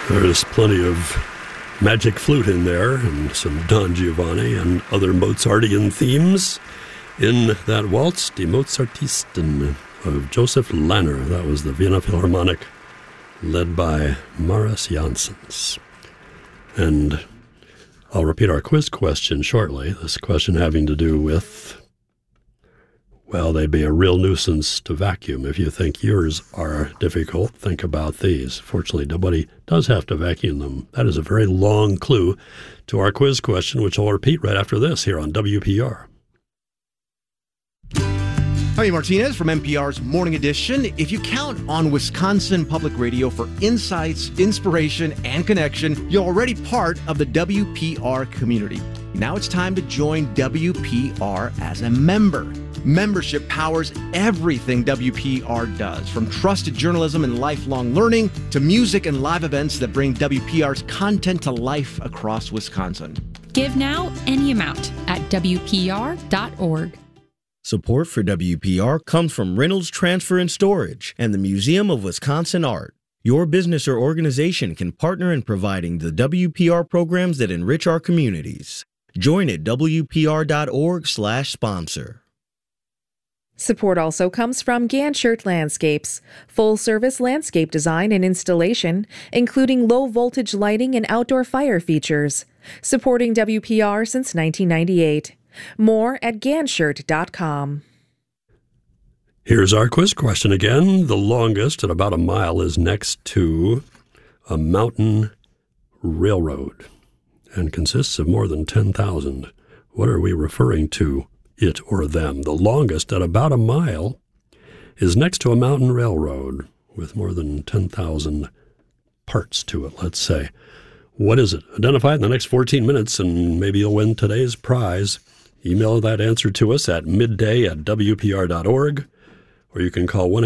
There's plenty of magic flute in there and some Don Giovanni and other Mozartian themes in that waltz, Die Mozartisten of Joseph Lanner. That was the Vienna Philharmonic led by Maris Janssens. And I'll repeat our quiz question shortly. This question having to do with, well, they'd be a real nuisance to vacuum. If you think yours are difficult, think about these. Fortunately, nobody does have to vacuum them. That is a very long clue to our quiz question, which I'll repeat right after this here on WPR. Javi Martinez from NPR's Morning Edition. If you count on Wisconsin Public Radio for insights, inspiration, and connection, you're already part of the WPR community. Now it's time to join WPR as a member. Membership powers everything WPR does, from trusted journalism and lifelong learning to music and live events that bring WPR's content to life across Wisconsin. Give now any amount at WPR.org. Support for WPR comes from Reynolds Transfer and Storage and the Museum of Wisconsin Art. Your business or organization can partner in providing the WPR programs that enrich our communities. Join at WPR.org/sponsor. Support also comes from Ganshert Landscapes, full-service landscape design and installation, including low-voltage lighting and outdoor fire features. Supporting WPR since 1998. More at Ganshert.com. Here's our quiz question again. The longest, at about a mile, is next to a mountain railroad and consists of more than 10,000. What are we referring to, it or them? The longest, at about a mile, is next to a mountain railroad with more than 10,000 parts to it, let's say. What is it? Identify it in the next 14 minutes, and maybe you'll win today's prize. Email that answer to us at midday@WPR.org, or you can call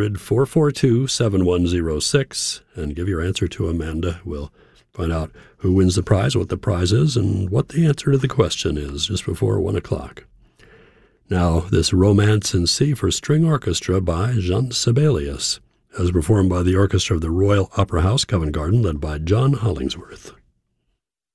1-800-442-7106 and give your answer to Amanda. We'll find out who wins the prize, what the prize is, and what the answer to the question is just before 1 o'clock. Now, this Romance in C for String Orchestra by Jean Sibelius, as performed by the orchestra of the Royal Opera House, Covent Garden, led by John Hollingsworth.